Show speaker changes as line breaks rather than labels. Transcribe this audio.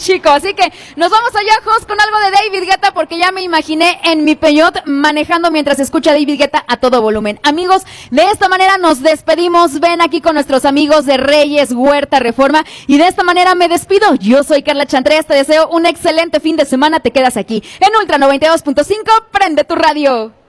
chico. Así que nos vamos allá, Jos, con algo de David Guetta, porque ya me imaginé en mi Peñot manejando mientras escucha David Guetta a todo volumen. Amigos, de esta manera nos despedimos. Ven aquí con nuestros amigos de Reyes Huerta Reforma. Y de esta manera me despido. Yo soy Carla Chantres. Te deseo un excelente fin de semana. Te quedas aquí en Ultra 92.5. Prende tu radio.